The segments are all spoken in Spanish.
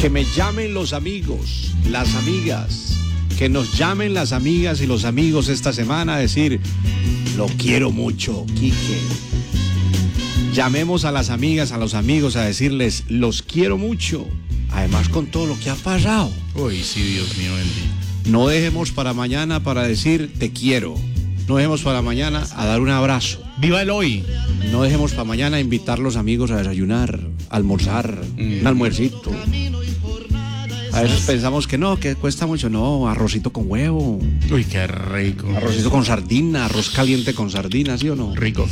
Que me llamen los amigos, las amigas, que nos llamen las amigas y los amigos esta semana a decir, lo quiero mucho, Quique. Llamemos a las amigas, a los amigos a decirles, los quiero mucho. Además con todo lo que ha pasado. Uy, sí, Dios mío, bendito. No dejemos para mañana para decir te quiero. No dejemos para mañana a dar un abrazo. ¡Viva el hoy! No dejemos para mañana a invitar a los amigos a desayunar, a almorzar, un almuercito. A veces pensamos que no, que cuesta mucho. No, arrocito con huevo. Uy, qué rico. Arrocito con sardina, arroz caliente con sardina, ¿sí o no? Rico.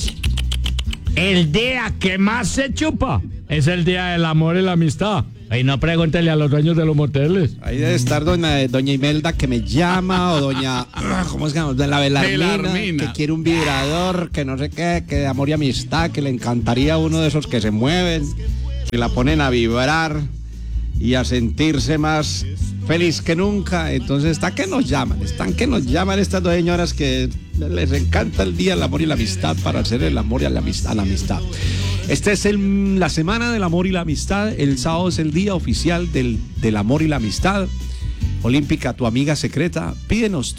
El día que más se chupa es el día del amor y la amistad. Ahí no pregúntele a los dueños de los moteles. Ahí debe estar doña Imelda que me llama, o doña, ¿cómo es que se llama? La Belarmina, que quiere un vibrador, que no sé qué, que de amor y amistad, que le encantaría uno de esos que se mueven, que la ponen a vibrar y a sentirse más feliz que nunca. Entonces están que nos llaman estas dos señoras que les encanta el día del amor y la amistad para hacer el amor y a la amistad. Esta es la semana del amor y la amistad. El sábado es el día oficial del amor y la amistad. Olímpica, tu amiga secreta, pídenos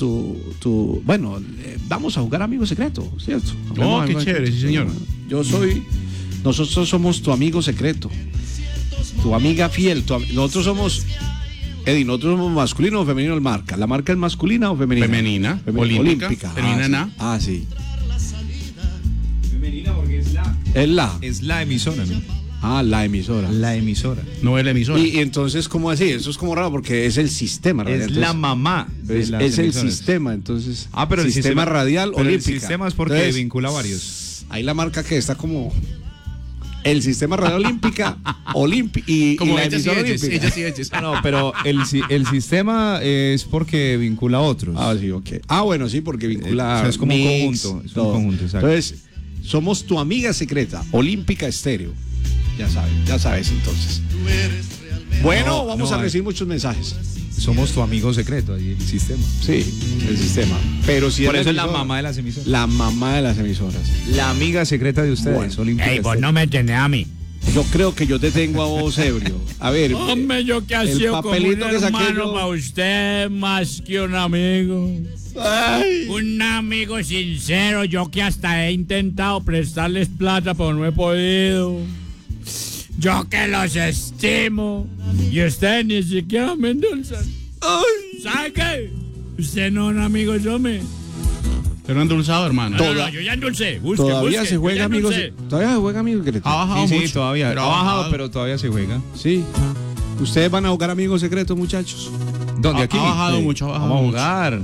vamos a jugar amigo secreto, ¿cierto? Oh, qué chévere, sí señor. Nosotros somos tu amigo secreto, tu amiga fiel, nosotros somos, Eddie, nosotros somos masculino o femenino el marca. ¿La marca es masculina o femenina? Femenina. Olímpica. Femenina, Ah, sí. Femenina porque es la. Es la emisora, ¿no? Ah, la emisora. La emisora. No es la emisora. Y entonces, ¿cómo así? Eso es como raro porque es el sistema. Es entonces, la mamá. Es el sistema, entonces. Ah, pero el sistema radial pero olímpica. El sistema es porque entonces, vincula varios. Ahí la marca que está como el sistema radial olímpica y como la emisora olímpica. No, pero el sistema es porque vincula a otros. Ah, sí, ok. Ah, bueno, sí, porque vincula. O sea, es como mix, un conjunto. Es todo. un conjunto, exacto. Entonces, somos tu amiga secreta, Olímpica Estéreo. Ya sabes entonces. Bueno, vamos a recibir muchos mensajes. Somos tu amigo secreto, ahí el sistema. Sí, el sistema. Pero si por eso es la la mamá de las emisoras. La mamá de las emisoras. La amiga secreta de ustedes, bueno. Olímpica. Ey, vos no me tenés a mí. Yo creo que yo te tengo a vos, ebrio. A ver. Hombre, yo que ha sido como un hermano para usted, más que un amigo. Ay. Un amigo sincero, yo que hasta he intentado prestarles plata, pero no he podido. Yo que los estimo y ustedes ni siquiera me endulzan. ¿Sabe qué? Usted no es un amigo, yo me... Pero endulzado, hermano. No, yo ya endulcé. Todavía se juega, amigos. Todavía se juega, amigos. Ha bajado sí, mucho. Todavía. Pero Ha bajado, pero todavía se juega. Sí. ¿Ustedes van a jugar amigos secretos, muchachos? ¿Dónde? Aquí. Ha bajado Sí. mucho, Vamos a jugar.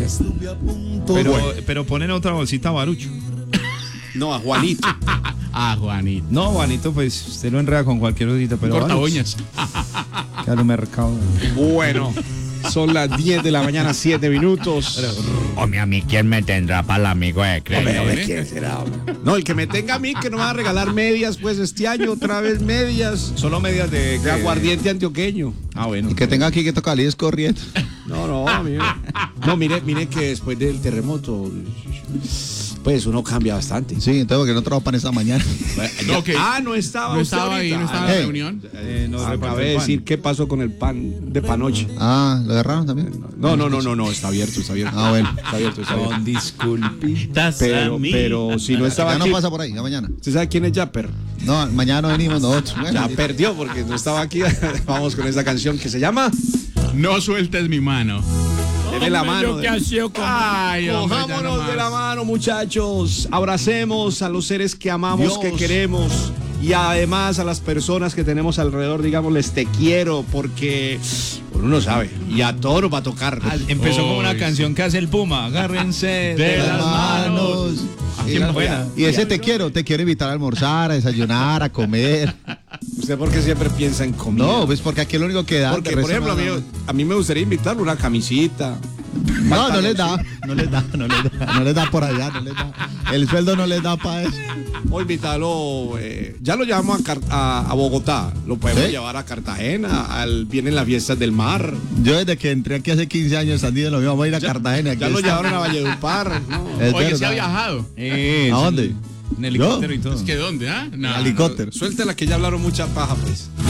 Pero ponen otra bolsita a Barucho. No, a Juanito. Ah, Juanito. No, Juanito, pues usted lo enreda con cualquier bolsita, pero Corta uñas. que a lo mercado. Bueno, son las 10 de la mañana, 7 minutos. Hombre, a mí, ¿quién me tendrá para el amigo de crédito? Hombre, ¿quién será? No, el que me tenga a mí, que no me va a regalar medias, pues este año otra vez medias Solo medias de aguardiente antioqueño. Ah, bueno. Y que tenga aquí que tocar es corriendo. No, amigo. No, mire que después del terremoto, pues uno cambia bastante. Sí, entonces porque no trabajan esta mañana. No, que No estaba no usted estaba ahí, ahorita. no estaba en la Hey. reunión. Acabé de decir qué pasó con el pan de panoche. Ah, ¿lo agarraron también? No, está abierto. Ah, bueno. Está abierto. Con disculpitas. Pero si no estaba Ya no aquí, pasa por ahí, ya mañana. ¿usted sabe quién es Japper? No, mañana no venimos nosotros. Bueno, Ya perdió porque no estaba aquí. Vamos con esta canción que se llama No sueltes mi mano. Deme la mano. Yo que ha sido como... Ay, hombre, ya Cojámonos no de la más. mano, muchachos. Abracemos a los seres que amamos, que queremos. Y además a las personas que tenemos alrededor, digámosles te quiero, porque uno no sabe. Y a todos nos va a tocar. Empezó con una Uy, canción que hace el Puma. Agárrense de las manos. Y ese te quiero invitar a almorzar, a desayunar, a comer. ¿Usted por qué siempre piensa en comida? No, pues porque aquí es lo único que da. Porque, de por resto ejemplo, nada. a mí me gustaría invitarle una camisita. No les da. No les da por allá, no les da. El sueldo no les da para eso. O invitarlo, ya lo llevamos a Bogotá, lo podemos ¿Sí? llevar a Cartagena, vienen las fiestas del mar. Yo desde que entré aquí hace 15 años, Sandy, lo mismo, vamos a ir a Cartagena. Ya aquí lo está. llevaron a Valledupar. ¿No? Es Oye, se verdad. ha viajado. ¿A dónde? En helicóptero y todo. ¿Es que dónde, ah? No. Helicóptero. Suéltela que ya hablaron mucha paja, pues.